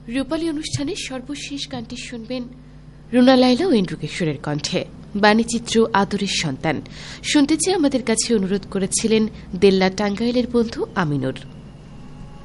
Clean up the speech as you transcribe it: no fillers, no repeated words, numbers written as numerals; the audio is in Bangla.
রূপালী অনুষ্ঠানের সর্বশেষ গানটি শুনবেন রুনা লায়লা ও ইন্দ্রকিশোরের কণ্ঠে। বাণীচিত্র আদরের সন্তান শুনতে চেয়ে আমাদের কাছে অনুরোধ করেছিলেন দেল্লা টাঙ্গাইলের বন্ধু আমিনুর।